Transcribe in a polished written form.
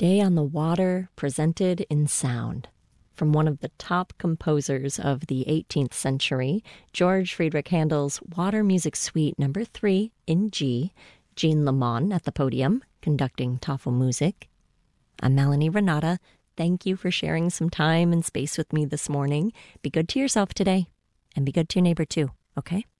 Day on the Water presented in sound. From one of the top composers of the 18th century, George Friedrich Handel's Water Music Suite No. 3 in G, Jean Lamont at the podium, conducting Tafelmusik. I'm Melanie Renata. Thank you for sharing some time and space with me this morning. Be good to yourself today, and be good to your neighbor too, okay?